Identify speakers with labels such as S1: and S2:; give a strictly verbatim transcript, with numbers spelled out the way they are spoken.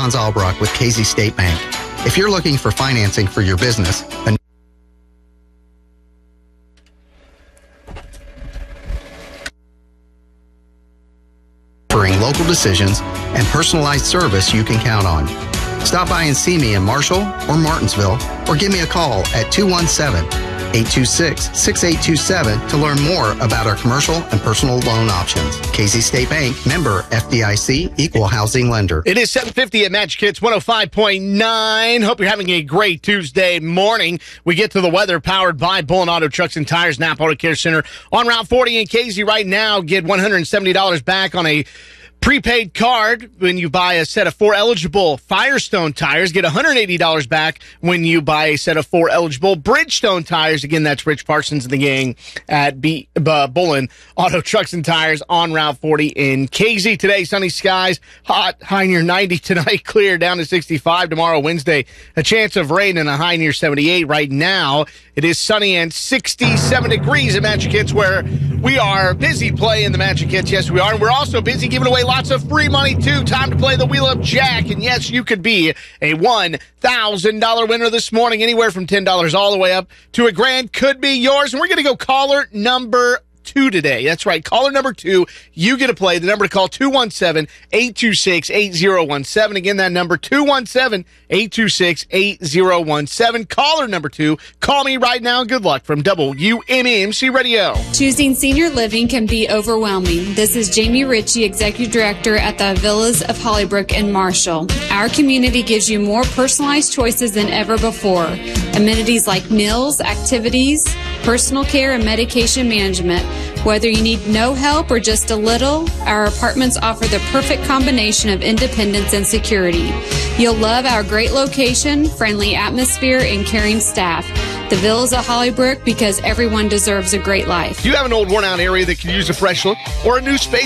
S1: Hans Albrock with Casey State Bank. If you're looking for financing for your business, a offering local decisions and personalized service you can count on. Stop by and see me in Marshall or Martinsville, or give me a call at two one seven, eight two six, six eight two seven to learn more about our commercial and personal loan options. Casey State Bank, member F D I C, equal housing lender.
S2: It is seven fifty at Magic Hits one oh five point nine. Hope you're having a great Tuesday morning. We get to the weather powered by Bullen Auto Trucks and Tires, Napa Auto Care Center on Route forty in Casey right now. Get one hundred seventy dollars back on a prepaid card when you buy a set of four eligible Firestone tires. Get one hundred eighty dollars back when you buy a set of four eligible Bridgestone tires. Again, that's Rich Parsons and the gang at B, uh, Bullen Auto Trucks and Tires on Route forty in Casey. Today, sunny skies, hot, high near ninety tonight, clear down to sixty-five tomorrow, Wednesday. A chance of rain and a high near seventy-eight. Right now, it is sunny and sixty-seven degrees at Magic Hits, where we are busy playing the Magic Hits. Yes, we are. And we're also busy giving away lots of free money, too. Time to play the Wheel of Jack. And yes, you could be a one thousand dollars winner this morning. Anywhere from ten dollars all the way up to a grand could be yours. And we're going to go caller number two today. That's right. Caller number two. You get to play. The number to call, two one seven, eight two six, eight zero one seven. Again, that number, two one seven, eight two six, eight zero one seven. Caller number two. Call me right now. Good luck from W M M C Radio.
S3: Choosing senior living can be overwhelming. This is Jamie Ritchie, Executive Director at the Villas of Hollybrook in Marshall. Our community gives you more personalized choices than ever before. Amenities like meals, activities, personal care, and medication management. Whether you need no help or just a little, our apartments offer the perfect combination of independence and security. You'll love our great location, friendly atmosphere, and caring staff. The Villas of Hollybrook, because everyone deserves a great life.
S2: Do you have an old worn-out area that could use a fresh look or a new space